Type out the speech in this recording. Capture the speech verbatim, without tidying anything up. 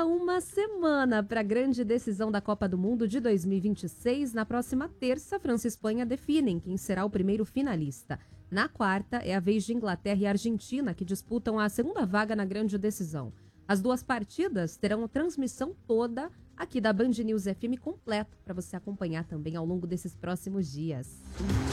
Falta uma semana para a grande decisão da Copa do Mundo de dois mil e vinte e seis. Na próxima terça, França e Espanha definem quem será o primeiro finalista. Na quarta, é a vez de Inglaterra e Argentina, que disputam a segunda vaga na grande decisão. As duas partidas terão transmissão toda aqui da Band News F M completa para você acompanhar também ao longo desses próximos dias.